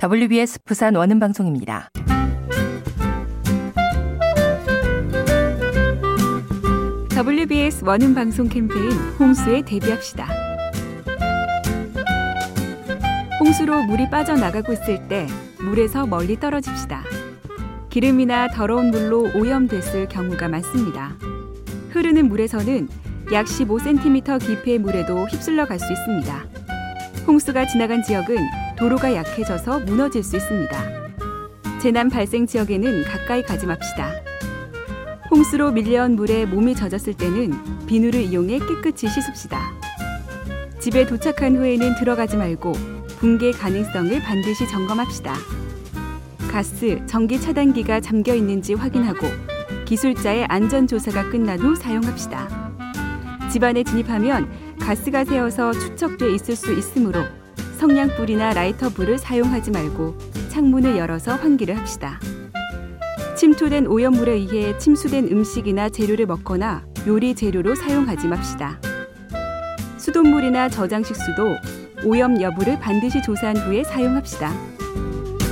WBS 부산 원음방송입니다. WBS 원음방송 캠페인 홍수에 대비합시다. 홍수로 물이 빠져나가고 있을 때 물에서 멀리 떨어집시다. 기름이나 더러운 물로 오염됐을 경우가 많습니다. 흐르는 물에서는 약 15cm 깊이의 물에도 휩쓸려 갈 수 있습니다. 홍수가 지나간 지역은 도로가 약해져서 무너질 수 있습니다. 재난 발생 지역에는 가까이 가지 맙시다. 홍수로 밀려온 물에 몸이 젖었을 때는 비누를 이용해 깨끗이 씻읍시다. 집에 도착한 후에는 들어가지 말고 붕괴 가능성을 반드시 점검합시다. 가스, 전기 차단기가 잠겨 있는지 확인하고 기술자의 안전조사가 끝난 후 사용합시다. 집안에 진입하면 가스가 새어서 축적돼 있을 수 있으므로 성냥불이나 라이터불을 사용하지 말고 창문을 열어서 환기를 합시다. 침투된 오염물에 의해 침수된 음식이나 재료를 먹거나 요리 재료로 사용하지 맙시다. 수돗물이나 저장식 수도 오염 여부를 반드시 조사한 후에 사용합시다.